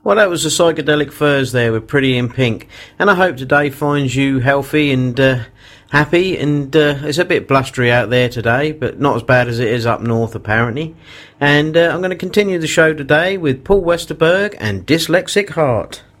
Well, that was the Psychedelic Furs there with Pretty in Pink. And I hope today finds you healthy and happy. And it's a bit blustery out there today, but not as bad as it is up north, apparently. And I'm going to continue the show today with Paul Westerberg and Dyslexic Heart.